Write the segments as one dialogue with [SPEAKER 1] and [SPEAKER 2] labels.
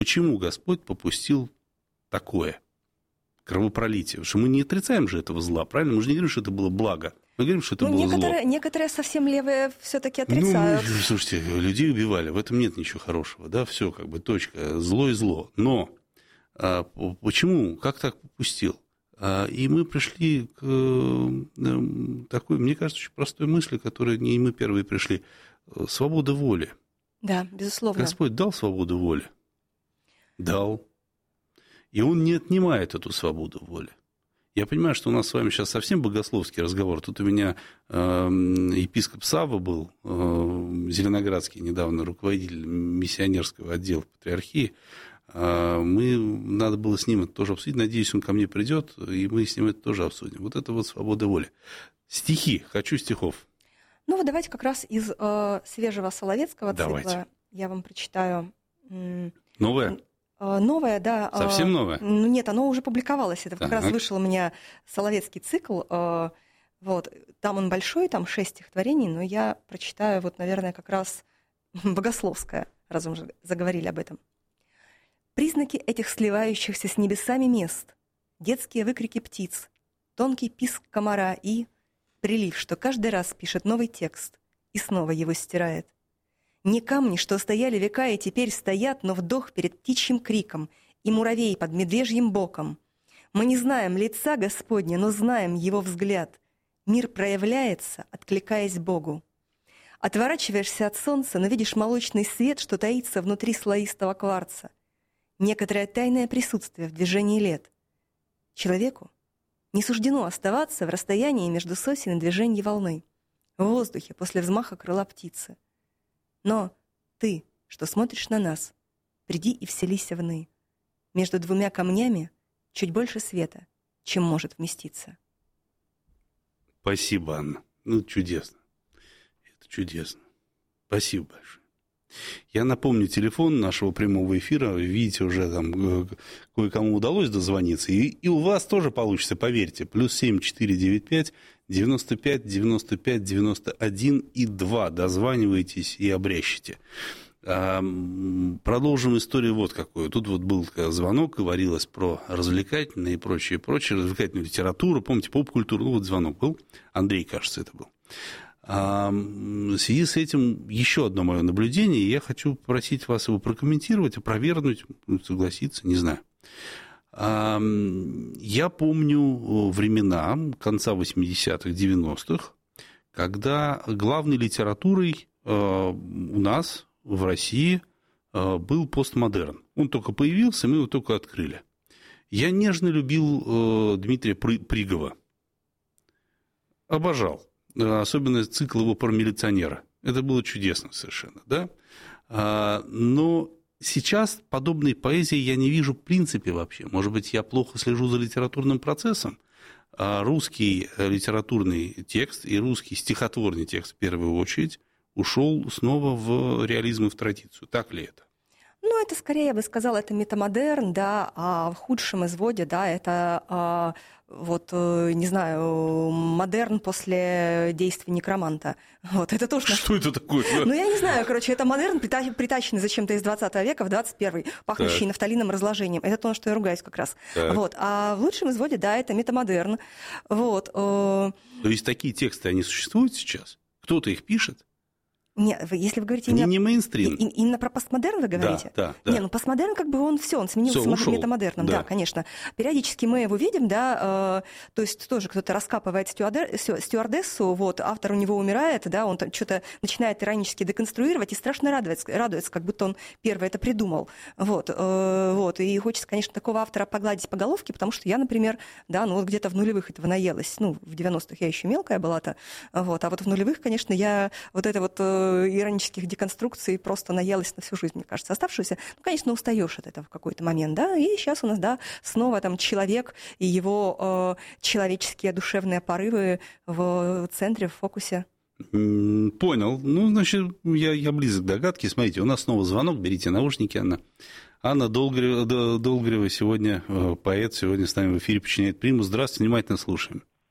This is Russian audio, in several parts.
[SPEAKER 1] Почему Господь попустил такое кровопролитие? Потому что мы не отрицаем же этого зла, правильно? Мы же не говорим, что это было благо. Мы говорим, что это было зло.
[SPEAKER 2] Некоторые совсем левые все-таки отрицают.
[SPEAKER 1] Слушайте, людей убивали, в этом нет ничего хорошего, да, все, как бы, точка, зло и зло. Но почему, как так попустил? И мы пришли к такой, мне кажется, очень простой мысли, которой не мы первые пришли. Свобода воли.
[SPEAKER 2] Да, безусловно.
[SPEAKER 1] Господь дал свободу воли? Дал. И Он не отнимает эту свободу воли. Я понимаю, что у нас с вами сейчас совсем богословский разговор. Тут у меня епископ Савва был, зеленоградский, недавно руководитель миссионерского отдела патриархии. Надо было с ним это тоже обсудить. Надеюсь, он ко мне придет, и мы с ним это тоже обсудим. Вот это вот свобода воли. Стихи. Хочу стихов.
[SPEAKER 2] Ну, вот давайте как раз из свежего Соловецкого цикла
[SPEAKER 1] Давайте.
[SPEAKER 2] Я вам прочитаю.
[SPEAKER 1] Новое?
[SPEAKER 2] Новое, да.
[SPEAKER 1] Совсем новое?
[SPEAKER 2] Ну, нет, оно уже публиковалось. Это
[SPEAKER 1] так.
[SPEAKER 2] Как раз вышел у меня Соловецкий цикл. Вот. Там он большой, там 6 стихотворений, но я прочитаю, вот, наверное, как раз богословское, раз мы уже заговорили об этом. Признаки этих сливающихся с небесами мест, детские выкрики птиц, тонкий писк комара и прилив, что каждый раз пишет новый текст и снова его стирает. Не камни, что стояли века и теперь стоят, но вдох перед птичьим криком и муравей под медвежьим боком. Мы не знаем лица Господня, но знаем его взгляд. Мир проявляется, откликаясь Богу. Отворачиваешься от солнца, но видишь молочный свет, что таится внутри слоистого кварца. Некоторое тайное присутствие в движении лет. Человеку не суждено оставаться в расстоянии между сосен и движений волны, в воздухе после взмаха крыла птицы. Но ты, что смотришь на нас, приди и вселися вны. Между двумя камнями чуть больше света, чем может вместиться.
[SPEAKER 1] Спасибо, Анна. Ну, чудесно. Это чудесно. Спасибо большое. Я напомню телефон нашего прямого эфира. Видите, уже там кое-кому удалось дозвониться. И у вас тоже получится, поверьте. +7 495 95 95 91 и 2. Дозванивайтесь и обрящите. Продолжим историю вот какую. Тут вот был звонок, говорилось про развлекательное и прочее, развлекательную литературу. Помните, поп-культуру? Ну, вот звонок был. Андрей, кажется, это был. В связи с этим еще одно мое наблюдение. Я хочу попросить вас его прокомментировать, опровергнуть, согласиться, не знаю. Я помню времена конца 80-х, 90-х, когда главной литературой у нас в России был постмодерн. Он только появился, мы его только открыли. Я нежно любил Дмитрия Пригова. Обожал. Особенно цикл его про милиционера. Это было чудесно совершенно, да? Но сейчас подобной поэзии я не вижу в принципе вообще. Может быть, я плохо слежу за литературным процессом. Русский литературный текст и русский стихотворный текст в первую очередь ушел снова в реализм и в традицию. Так ли это?
[SPEAKER 2] Ну, это скорее, я бы сказала, это метамодерн, да, а в худшем изводе, да, это, не знаю, модерн после действий некроманта. Вот, это тоже...
[SPEAKER 1] Что это такое?
[SPEAKER 2] Ну, я не знаю, короче, это модерн, притащенный зачем-то из 20 века в 21, пахнущий нафталином разложением. Это то, на что я ругаюсь как раз. Вот, а в лучшем изводе, да, это метамодерн. Вот. То
[SPEAKER 1] есть такие тексты, они существуют сейчас? Кто-то их пишет?
[SPEAKER 2] Нет, если вы говорите
[SPEAKER 1] не мейнстрим.
[SPEAKER 2] Именно про постмодерн вы говорите?
[SPEAKER 1] Да.
[SPEAKER 2] Не, ну постмодерн как бы он сменился метамодерном, да, конечно. Периодически мы его видим, да, то есть тоже кто-то раскапывает стюардессу, вот, автор у него умирает, да, он там что-то начинает иронически деконструировать и страшно радуется, как будто он первый это придумал, вот, и хочется, конечно, такого автора погладить по головке, потому что я, например, да, ну вот где-то в нулевых этого наелась, ну, в 90-х я еще мелкая была-то, вот, а вот в нулевых, конечно, я вот это вот иронических деконструкций просто наелась на всю жизнь, мне кажется, оставшуюся. Ну, конечно, устаешь от этого в какой-то момент, да, и сейчас у нас, да, снова там человек и его человеческие душевные порывы в центре, в фокусе.
[SPEAKER 1] Понял. Ну, значит, я близок к догадке. Смотрите, у нас снова звонок, берите наушники, Анна. Анна Долгорева сегодня, поэт, сегодня с нами в эфире «Подчиняет примус». Здравствуйте, внимательно слушаем.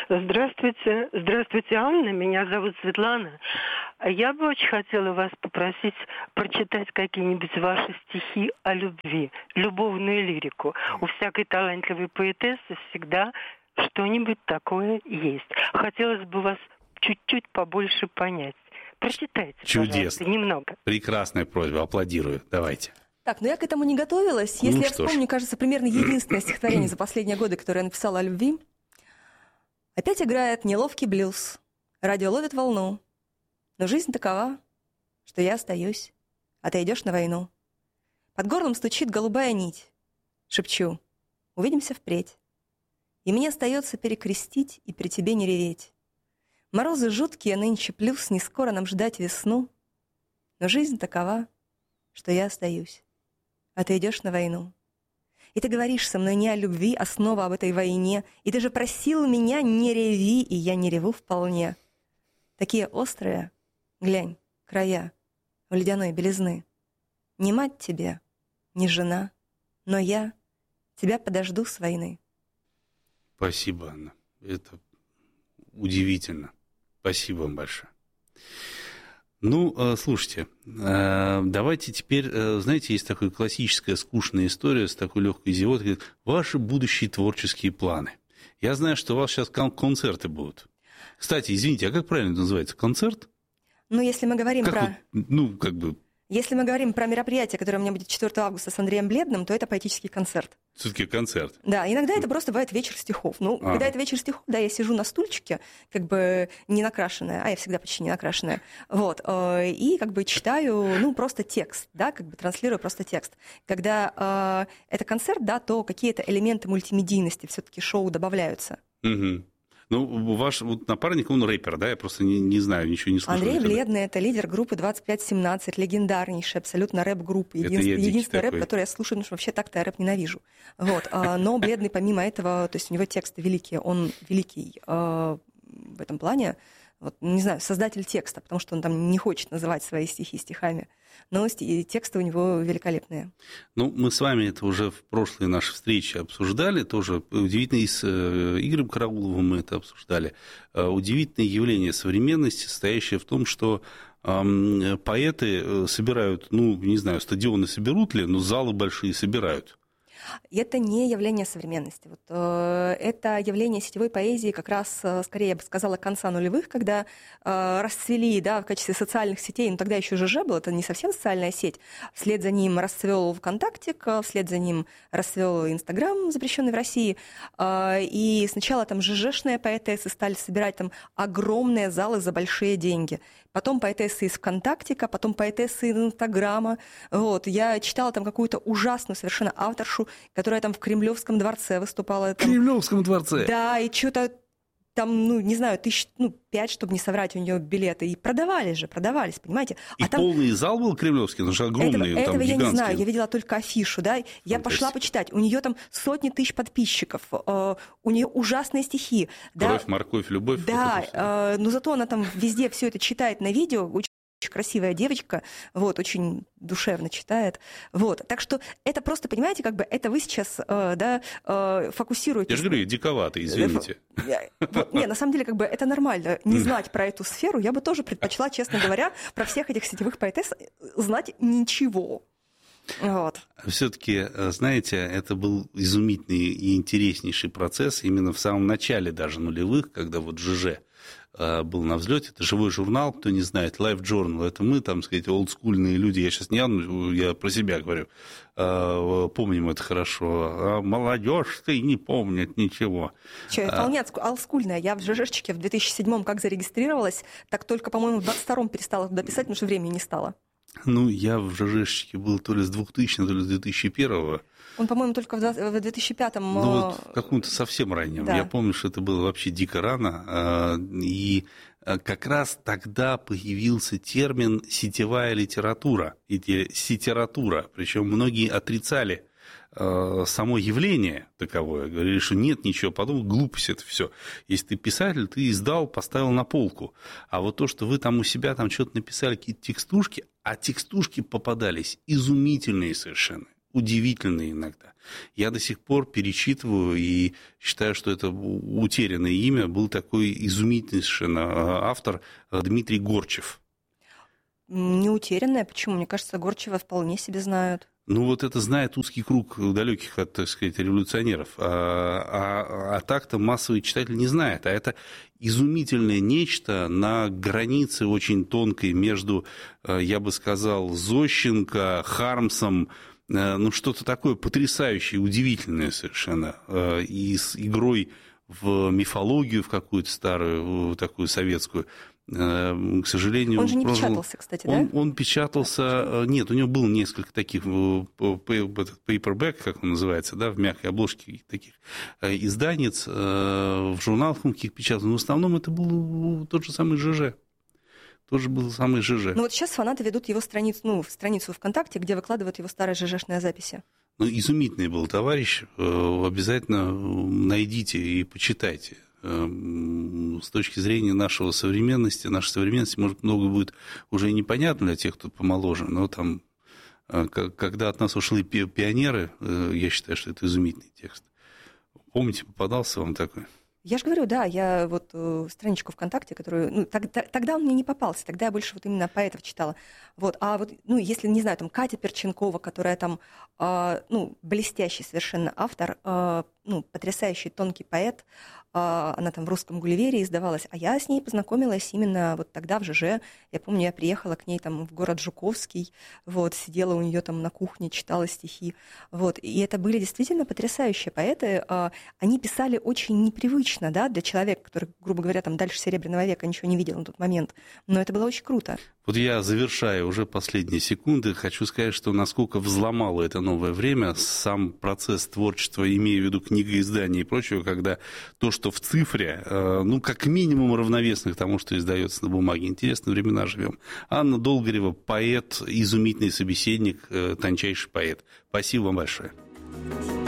[SPEAKER 3] Здравствуйте. Здравствуйте, Анна. Меня зовут Светлана. Я бы очень хотела вас попросить прочитать какие-нибудь ваши стихи о любви, любовную лирику. У всякой талантливой поэтессы всегда что-нибудь такое есть. Хотелось бы вас чуть-чуть побольше понять. Прочитайте,
[SPEAKER 1] Чудесно.
[SPEAKER 3] Пожалуйста, немного.
[SPEAKER 1] Прекрасная просьба, аплодирую. Давайте.
[SPEAKER 2] Так, я к этому не готовилась. Если я вспомню, мне кажется, примерно единственное стихотворение за последние годы, которое я написала о любви. Опять играет неловкий блюз. Радио ловит волну. Но жизнь такова, что я остаюсь, а ты идешь на войну. Под горлом стучит голубая нить. Шепчу: увидимся впредь. И мне остается перекрестить и при тебе не реветь. Морозы жуткие нынче, плюс не скоро нам ждать весну. Но жизнь такова, что я остаюсь, а ты идешь на войну. И ты говоришь со мной не о любви, а снова об этой войне. И ты же просил меня не реви, и я не реву вполне. Такие острые, глянь, края у ледяной белизны. Не мать тебе, не жена, но я тебя подожду с войны.
[SPEAKER 1] Спасибо, Анна. Это удивительно. Спасибо вам большое. Ну, слушайте, давайте теперь, знаете, есть такая классическая скучная история с такой легкой зевотой. Ваши будущие творческие планы. Я знаю, что у вас сейчас концерты будут. Кстати, извините, а как правильно это называется? Концерт?
[SPEAKER 2] Ну, если мы говорим Если мы говорим про мероприятие, которое у меня будет 4 августа с Андреем Бледным, то это поэтический концерт.
[SPEAKER 1] Все-таки концерт.
[SPEAKER 2] Да, иногда это просто бывает вечер стихов. Ну, когда это вечер стихов, да, я сижу на стульчике, как бы не накрашенная, а я всегда почти не накрашенная, вот, и как бы читаю, ну, просто текст, да, как бы транслирую просто текст. Когда это концерт, да, то какие-то элементы мультимедийности все-таки шоу добавляются.
[SPEAKER 1] Угу. Ну, ваш вот напарник, он рэпер, да? Я просто не знаю, ничего не слышал.
[SPEAKER 2] Андрей Бледный — это лидер группы 2517, легендарнейшая абсолютно рэп-группа. Единственный рэп, который я слушаю, потому что вообще так-то я рэп ненавижу. Вот. Но Бледный, помимо этого, то есть у него тексты великие, он великий в этом плане, вот, не знаю, создатель текста, потому что он там не хочет называть свои стихи стихами. Но тексты у него великолепные.
[SPEAKER 1] Ну, мы с вами это уже в прошлые наши встречи обсуждали, тоже удивительно, и с Игорем Карауловым мы это обсуждали. Удивительное явление современности, состоящее в том, что поэты собирают, ну, не знаю, стадионы соберут ли, но залы большие собирают.
[SPEAKER 2] Это не явление современности. Вот, это явление сетевой поэзии как раз, скорее, я бы сказала, конца нулевых, когда расцвели, да, в качестве социальных сетей, но тогда еще ЖЖ был, это не совсем социальная сеть. Вслед за ним расцвел ВКонтактик, вслед за ним расцвел Инстаграм, запрещенный в России. И сначала там ЖЖшные поэтессы стали собирать там огромные залы за большие деньги. Потом поэтессы из ВКонтактика, потом поэтессы из Инстаграма. Вот. Я читала там какую-то ужасную совершенно авторшу, которая там в Кремлевском дворце выступала. Там,
[SPEAKER 1] в Кремлевском дворце?
[SPEAKER 2] Да, и что-то там, ну, не знаю, 5, чтобы не соврать, у нее билеты. И продавались, понимаете?
[SPEAKER 1] И там... полный зал был кремлевский, потому что огромный,
[SPEAKER 2] этого
[SPEAKER 1] там
[SPEAKER 2] я
[SPEAKER 1] гигантский.
[SPEAKER 2] не знаю, я видела только афишу, да. Я пошла почитать. У нее там сотни тысяч подписчиков, у нее ужасные стихи.
[SPEAKER 1] Кровь,
[SPEAKER 2] да?
[SPEAKER 1] морковь, любовь.
[SPEAKER 2] Да, но зато она там везде все это читает на видео, очень красивая девочка, вот, очень душевно читает, вот, так что это просто, понимаете, как бы это вы сейчас, да, фокусируетесь. Я
[SPEAKER 1] же говорю, диковато, извините.
[SPEAKER 2] Не, на самом деле, как бы это нормально, не знать про эту сферу, я бы тоже предпочла, честно говоря, про всех этих сетевых поэтесс знать ничего. Вот.
[SPEAKER 1] Все-таки, знаете, это был изумительный и интереснейший процесс именно в самом начале даже нулевых, когда вот ЖЖ был на взлете. Это живой журнал, кто не знает, Life Journal. Это мы, там, сказать, олдскульные люди. Я сейчас я про себя говорю. Помним это хорошо. А молодежь-то и не помнит ничего.
[SPEAKER 2] Что, я вполне олдскульная. Я в ЖЖшечке в 2007-м как зарегистрировалась, так только, по-моему, в 22-м перестала туда писать, потому что времени не стало.
[SPEAKER 1] Ну, я в ЖЖшечке был то ли с 2000, то ли с 2001-го.
[SPEAKER 2] Он, по-моему, только в 2005-м...
[SPEAKER 1] Ну, вот в каком-то совсем раннем. Да. Я помню, что это было вообще дико рано. И как раз тогда появился термин «сетевая литература». Сетература. Причем многие отрицали само явление таковое. Говорили, что нет ничего подобного, глупость это все. Если ты писатель, ты издал, поставил на полку. А вот то, что вы там у себя там что-то написали, какие-то текстушки, а текстушки попадались изумительные совершенно. удивительные иногда. Я до сих пор перечитываю и считаю, что это утерянное имя. Был такой изумительный совершенно автор Дмитрий Горчев.
[SPEAKER 2] Не утерянная. Почему? Мне кажется, Горчева вполне себе знают.
[SPEAKER 1] Ну, вот это знает узкий круг далеких от, так сказать, революционеров. А так-то массовый читатель не знает. А это изумительное нечто на границе очень тонкой между, я бы сказал, Зощенко, Хармсом, ну, что-то такое потрясающее, удивительное совершенно. И с игрой в мифологию, в какую-то старую, такую советскую. К сожалению...
[SPEAKER 2] Он же не печатался, кстати, да?
[SPEAKER 1] Он печатался... Нет, у него было несколько таких paperback, как он называется, да, в мягкой обложке таких изданиц, в журналах каких печатался. Но в основном это был тот же самый ЖЖ. Тоже был самый ЖЖ.
[SPEAKER 2] Ну вот сейчас фанаты ведут его страницу, страницу ВКонтакте, где выкладывают его старые ЖЖшные записи.
[SPEAKER 1] Ну, изумительный был товарищ. Обязательно найдите и почитайте. С точки зрения нашей современности, может, много будет уже и непонятно для тех, кто помоложе, но там, когда от нас ушли пионеры, я считаю, что это изумительный текст. Помните, попадался вам такой?
[SPEAKER 2] Я же говорю, да, я вот страничку ВКонтакте, которую... тогда он мне не попался, тогда я больше вот именно поэтов читала. Вот, а вот, если, не знаю, там, Катя Перченкова, которая там, блестящий совершенно автор, потрясающий тонкий поэт, она там в «Русском Гулливере» издавалась, а я с ней познакомилась именно вот тогда в ЖЖ. Я помню, я приехала к ней там в город Жуковский, вот, сидела у нее там на кухне, читала стихи, вот, и это были действительно потрясающие поэты. Они писали очень непривычно, да, для человека, который, грубо говоря, там дальше Серебряного века ничего не видел на тот момент, но это было очень круто.
[SPEAKER 1] Вот я, завершая уже последние секунды, хочу сказать, что насколько взломало это новое время, сам процесс творчества, имея в виду книгоиздание и прочего, когда то, что в цифре, как минимум равновесно к тому, что издается на бумаге. Интересные времена живем. Анна Долгорева, поэт, изумительный собеседник, тончайший поэт. Спасибо вам большое.